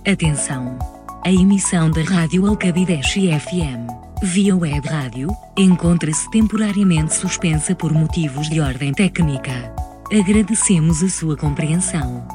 Atenção! A emissão da Rádio Alcabideche FM, via web rádio, encontra-se temporariamente suspensa por motivos de ordem técnica. Agradecemos a sua compreensão.